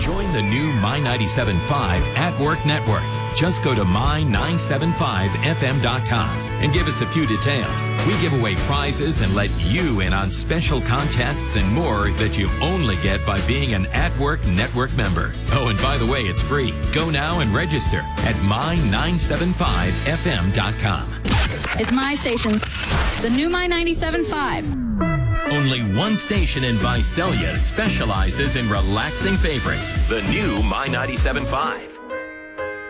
Join the new My 97.5 At Work Network. Just go to my975fm.com and give us a few details. We give away prizes and let you in on special contests and more that you only get by being an At Work Network member. Oh, and by the way, it's free. Go now and register at my975fm.com. It's my station, the new My 97.5. Only one station in Visalia specializes in relaxing favorites. The new My 97.5.